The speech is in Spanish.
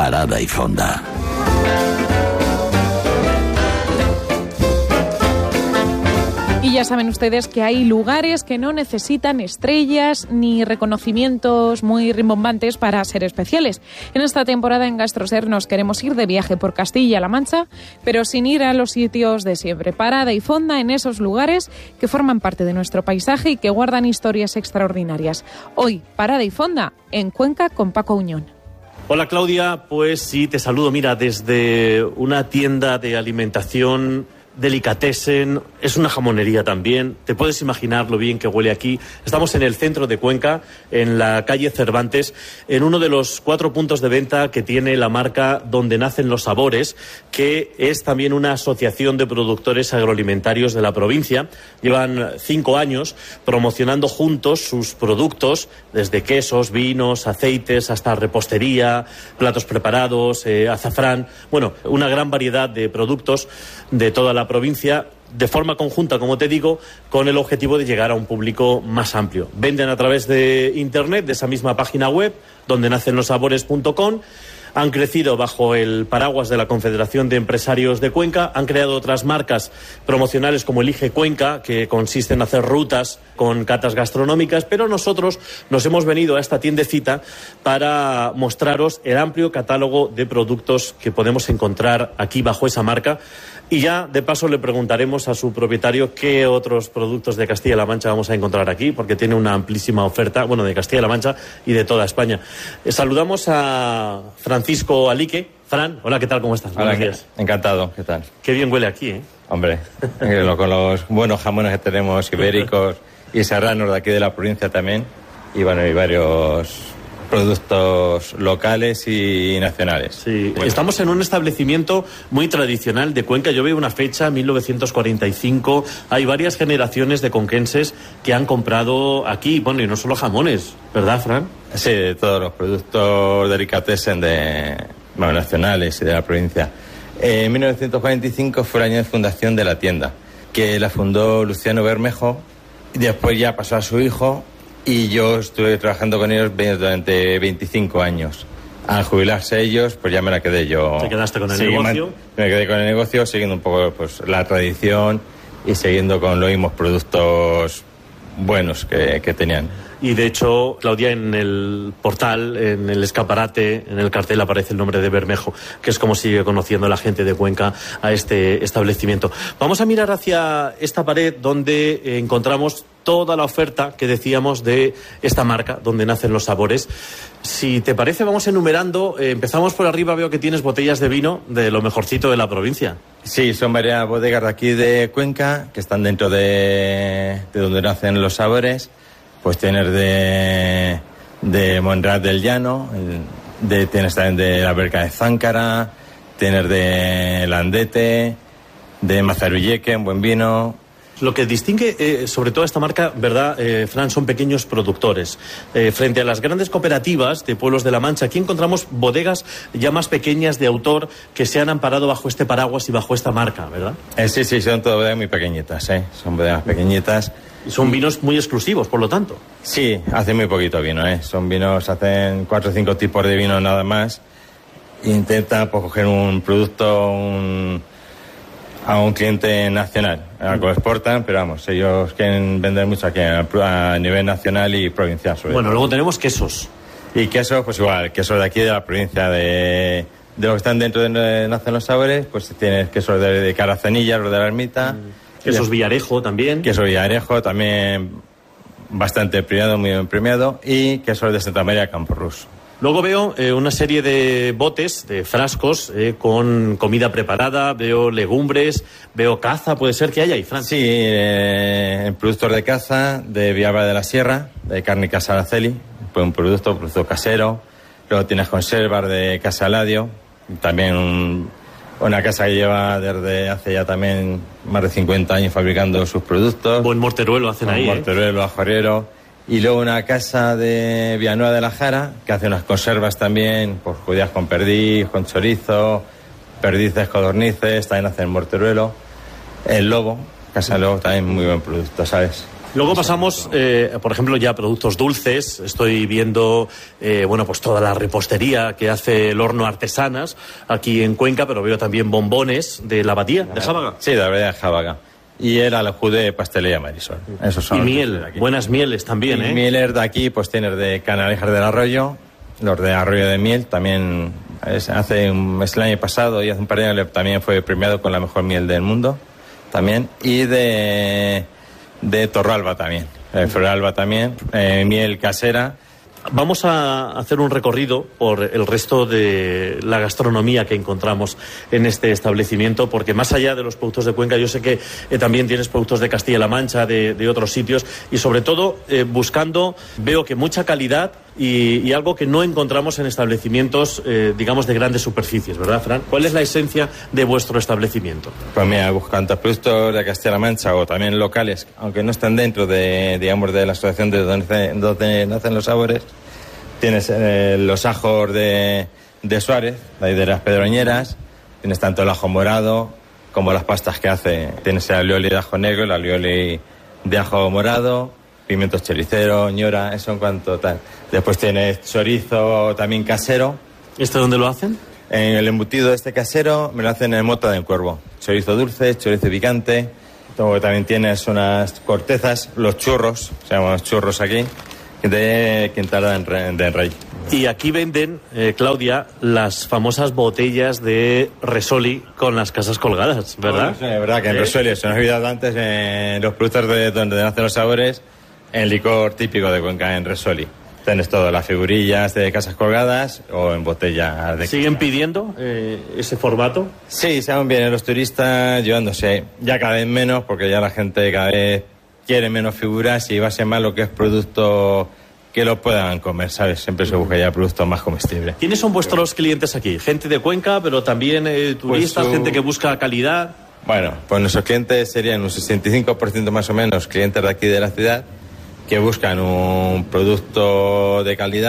Parada y Fonda. Y ya saben ustedes que hay lugares que no necesitan estrellas ni reconocimientos muy rimbombantes para ser especiales. En esta temporada en GastroSer nos queremos ir de viaje por Castilla-La Mancha, pero sin ir a los sitios de siempre. Parada y fonda en esos lugares que forman parte de nuestro paisaje y que guardan historias extraordinarias. Hoy, parada y fonda en Cuenca con Paco Uñón. Hola Claudia, pues sí, te saludo. Mira, desde una tienda de alimentación delicatessen, es una jamonería también. Te puedes imaginar lo bien que huele aquí. Estamos en el centro de Cuenca, en la calle Cervantes, en uno de los 4 puntos de venta que tiene la marca Donde Nacen los Sabores, que es también una asociación de productores agroalimentarios de la provincia. Llevan 5 años promocionando juntos sus productos, desde quesos, vinos, aceites, hasta repostería, platos preparados, azafrán. Bueno, una gran variedad de productos de toda la provincia, de forma conjunta, como te digo, con el objetivo de llegar a un público más amplio. Venden a través de internet, de esa misma página web, dondenacenlossabores.com. Han crecido bajo el paraguas de la Confederación de Empresarios de Cuenca, han creado otras marcas promocionales como Elige Cuenca, que consiste en hacer rutas con catas gastronómicas, pero nosotros nos hemos venido a esta tiendecita para mostraros el amplio catálogo de productos que podemos encontrar aquí bajo esa marca. Y ya, de paso, le preguntaremos a su propietario qué otros productos de Castilla-La Mancha vamos a encontrar aquí, porque tiene una amplísima oferta, bueno, de Castilla-La Mancha y de toda España. Saludamos a Francisco Alique. Fran, hola, ¿qué tal? ¿Cómo estás? Hola, buenos días. Encantado, ¿qué tal? Qué bien huele aquí, ¿eh? Hombre, con los buenos jamones que tenemos, ibéricos y serranos de aquí de la provincia también, y bueno, y varios productos locales y nacionales. Sí, bueno. Estamos en un establecimiento muy tradicional de Cuenca. Yo veo una fecha, 1945. Hay varias generaciones de conquenses que han comprado aquí. Bueno, y no solo jamones, ¿verdad, Fran? Sí, de todos los productos delicatessen nacionales y de la provincia. En 1945 fue el año de fundación de la tienda, que la fundó Luciano Bermejo, y después ya pasó a su hijo. Y yo estuve trabajando con ellos durante 25 años. Al jubilarse ellos, pues ya me la quedé yo. ¿Te quedaste con el negocio? Me quedé con el negocio, siguiendo un poco pues la tradición y siguiendo con los mismos productos buenos que tenían. Y de hecho, Claudia, en el portal, en el escaparate, en el cartel aparece el nombre de Bermejo, que es como sigue conociendo la gente de Cuenca a este establecimiento. Vamos a mirar hacia esta pared donde encontramos toda la oferta que decíamos de esta marca, Donde Nacen los Sabores. Si te parece, vamos enumerando. Empezamos por arriba, veo que tienes botellas de vino de lo mejorcito de la provincia. Sí, son varias bodegas de aquí de Cuenca, que están dentro de Donde Nacen los Sabores. Pues tienes de Monreal del Llano, tienes también de la Berca de Záncara, tienes de Landete, de Mazarulleque, un buen vino. Lo que distingue sobre todo esta marca, ¿verdad, Fran? Son pequeños productores. Frente a las grandes cooperativas de pueblos de La Mancha, aquí encontramos bodegas ya más pequeñas de autor que se han amparado bajo este paraguas y bajo esta marca, ¿verdad? Sí, son todas bodegas muy pequeñitas, son bodegas pequeñitas. Y son vinos muy exclusivos, por lo tanto. Sí, hacen muy poquito vino, Son vinos, hacen 4 o 5 tipos de vino nada más. Intentan pues, coger un producto a un cliente nacional. Algo exportan, pero vamos, ellos quieren vender mucho aquí a nivel nacional y provincial. Bueno, luego tenemos quesos. Y quesos, pues igual, quesos de aquí de la provincia de los que están dentro de Nacen los Sabores, pues tienes quesos de Caracenilla, los de la Ermita. Quesos Villarejo también. Queso Villarejo también bastante premiado, muy bien premiado. Y quesos de Santa María de Camporrús. Luego veo una serie de botes, de frascos, con comida preparada, veo legumbres, veo caza, puede ser que haya ahí, Fran. Sí, productos de caza, de Villalba de la Sierra, de carne Casa Araceli, pues un producto casero. Luego tienes conservas de Casa Ladio, también una casa que lleva desde hace ya también más de 50 años fabricando sus productos. Buen morteruelo hacen ahí. Morteruelo, ajorero. Y luego una casa de Villanueva de la Jara, que hace unas conservas también, pues judías con perdiz, con chorizo, perdices, codornices, también hacen morteruelo. El Lobo, Casa Lobo, también muy buen producto, ¿sabes? Luego pasamos, por ejemplo, ya a productos dulces. Estoy viendo, pues toda la repostería que hace el horno Artesanas aquí en Cuenca, pero veo también bombones de la abadía de Jábaga. Sí, de la abadía de Jábaga. Y el alajú de Pastelería Marisol. Esos son y miel, buenas mieles también, y mieles de aquí, pues tienes de Canalejas del Arroyo, los de Arroyo de Miel, también es el año pasado y hace un par de años también fue premiado con la mejor miel del mundo, también, y de Torralba también, Floralba también, miel casera. Vamos a hacer un recorrido por el resto de la gastronomía que encontramos en este establecimiento, porque más allá de los productos de Cuenca, yo sé que también tienes productos de Castilla-La Mancha, de otros sitios, y sobre todo buscando, veo que mucha calidad y algo que no encontramos en establecimientos, digamos, de grandes superficies, ¿verdad, Fran? ¿Cuál es la esencia de vuestro establecimiento? Pues mira, buscando productos de Castilla-La Mancha o también locales, aunque no estén dentro de la asociación de donde nacen los sabores. Tienes los ajos de Suárez, de las Pedroñeras, tienes tanto el ajo morado como las pastas que hace. Tienes el alioli de ajo negro, el alioli de ajo morado, pimientos choricero, ñora, eso en cuanto tal. Después tienes chorizo también casero. ¿Este dónde lo hacen? En el embutido casero me lo hacen en Mota del Cuervo. Chorizo dulce, chorizo picante. Luego también tienes unas cortezas, los churros, se llaman churros aquí, de Quintana de Rey. Y aquí venden, Claudia, las famosas botellas de Resoli con las casas colgadas, ¿verdad? Bueno, es verdad que en Resoli, se nos ha olvidado antes, los productos de donde nacen los sabores, en licor típico de Cuenca, en Resoli. Tienes todas las figurillas de casas colgadas o en botellas de... ¿Siguen pidiendo ese formato? Sí, saben bien los turistas llevándose, ya cada vez menos, porque ya la gente cada vez quiere menos figuras y va a ser más lo que es producto que lo puedan comer, ¿sabes? Siempre se busca ya productos más comestibles. ¿Quiénes son vuestros clientes aquí? ¿Gente de Cuenca, pero también turistas, gente que busca calidad? Bueno, pues nuestros clientes serían un 65% más o menos clientes de aquí de la ciudad que buscan un producto de calidad